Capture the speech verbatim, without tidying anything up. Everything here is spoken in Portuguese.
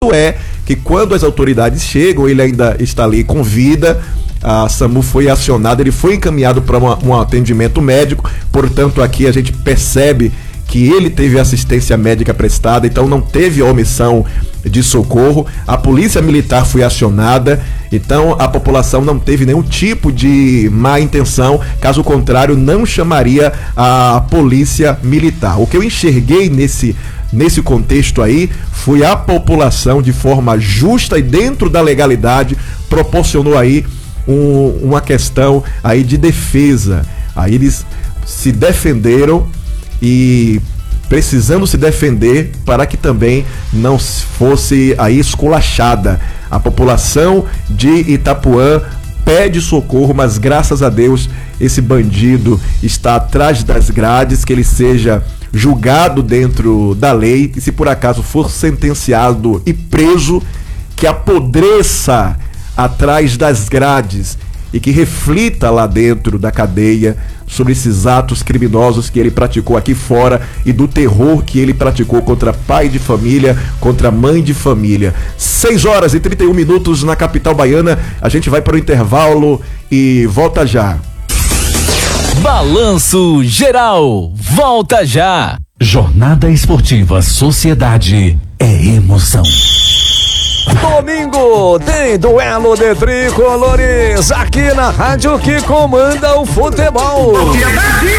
Tanto é que quando as autoridades chegam, ele ainda está ali com vida. A SAMU foi acionada, ele foi encaminhado para um atendimento médico. Portanto, aqui a gente percebe que ele teve assistência médica prestada, então não teve omissão de socorro. A polícia militar foi acionada, então a população não teve nenhum tipo de má intenção, caso contrário não chamaria a polícia militar. O que eu enxerguei nesse nesse contexto aí foi a população, de forma justa e dentro da legalidade, proporcionou aí um, uma questão aí de defesa. Aí eles se defenderam e precisando se defender para que também não fosse aí esculachada. A população de Itapuã pede socorro, mas graças a Deus esse bandido está atrás das grades, que ele seja julgado dentro da lei e, se por acaso for sentenciado e preso, que apodreça atrás das grades e que reflita lá dentro da cadeia sobre esses atos criminosos que ele praticou aqui fora e do terror que ele praticou contra pai de família, contra mãe de família. seis horas e trinta e um minutos na capital baiana. A gente vai para o intervalo e volta já. Balanço Geral, volta já. Jornada Esportiva Sociedade é emoção. Domingo tem duelo de tricolores aqui na rádio que comanda o futebol.